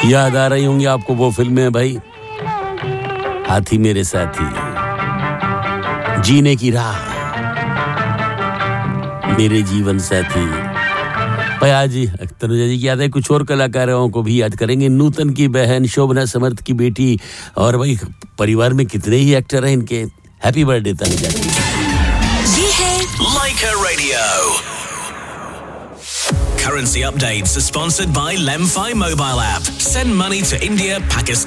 याद आ रही होंगी आपको वो फिल्में भाई, हाथी मेरे साथी, जीने की राह, मेरे जीवन साथी। पया जी, तनुजा जी की याद है, कुछ और कलाकारों को भी याद करेंगे। नूतन की बहन, शोभना समर्थ की बेटी, और भाई परिवार में कितने ही एक्टर हैं इनके। हैप्पी बर्थडे तनुजा जी। ये है Laika Radio. Currency updates are sponsored by Lemfi mobile app. Send money to India, Pakistan.